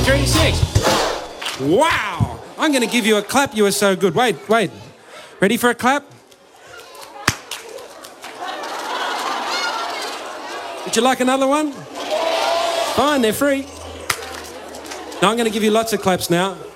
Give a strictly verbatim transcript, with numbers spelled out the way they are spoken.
three, six. Wow. I'm going to give you a clap. You were so good. Wait, wait. Ready for a clap? Would you like another one? Fine, they're free. Now I'm going to give you lots of claps now.